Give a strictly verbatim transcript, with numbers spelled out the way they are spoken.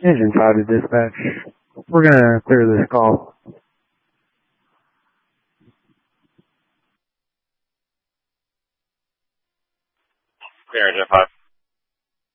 Engine five to dispatch. We're gonna clear this call. Clear Engine five.